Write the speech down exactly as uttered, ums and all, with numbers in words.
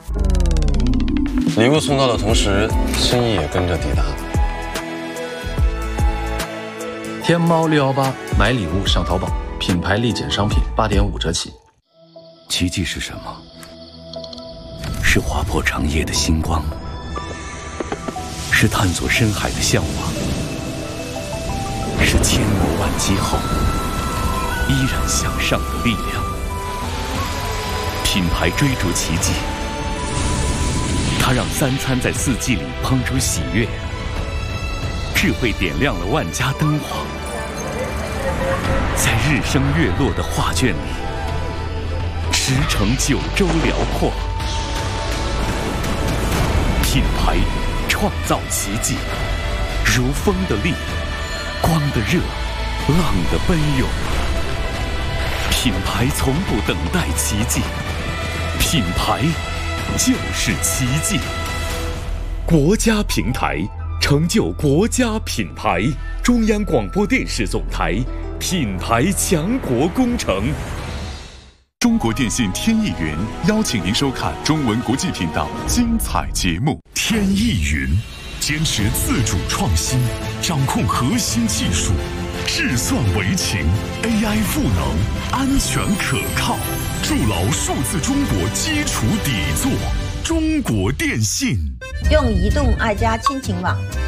礼物送到的同时，心意也跟着抵达。 天猫六一八买礼物上淘宝，品牌立减商品八点五折起。 奇迹是什么？是划破长夜的星光，是探索深海的向往，是千磨万击后依然向上的力量。品牌追逐奇迹，它让三餐在四季里烹出喜悦，智慧点亮了万家灯火，在日升月落的画卷里驰骋九州辽阔。品牌创造奇迹，如风的力，光的热，浪的奔涌。品牌从不等待奇迹，品牌就是奇迹。国家平台成就国家品牌，中央广播电视总台品牌强国工程。 中国电信天翼云邀请您收看中文国际频道精彩节目。天翼云坚持自主创新，掌控核心技术，智算为情 ，A I 赋能，安全可靠，筑牢数字中国基础底座。中国电信用移动爱家亲情网